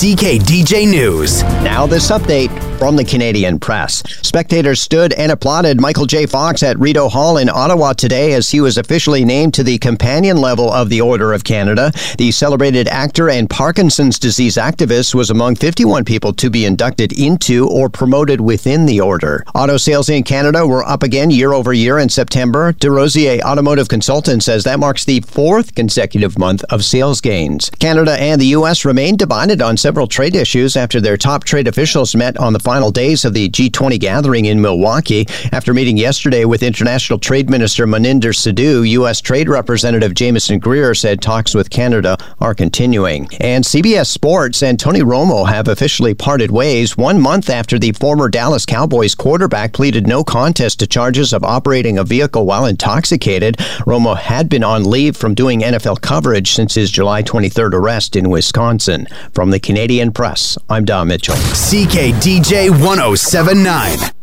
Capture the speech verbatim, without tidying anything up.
C K D J News. Now this update from the Canadian Press. Spectators stood and applauded Michael J. Fox at Rideau Hall in Ottawa today as he was officially named to the companion level of the Order of Canada. The celebrated actor and Parkinson's disease activist was among fifty-one people to be inducted into or promoted within the order. Auto sales in Canada were up again year over year in September. DesRosiers Automotive Consultant says that marks the fourth consecutive month of sales gains. Canada and the U S remain divided on several trade issues after their top trade officials met on the final days of the G twenty gathering in Milwaukee. After meeting yesterday with International Trade Minister Maninder Sidhu, U S Trade Representative Jameson Greer said talks with Canada are continuing. And C B S Sports and Tony Romo have officially parted ways one month after the former Dallas Cowboys quarterback pleaded no contest to charges of operating a vehicle while intoxicated. Romo had been on leave from doing N F L coverage since his July twenty-third arrest in Wisconsin. From the Canadian Press, I'm Don Mitchell. C K D J one oh seven point nine.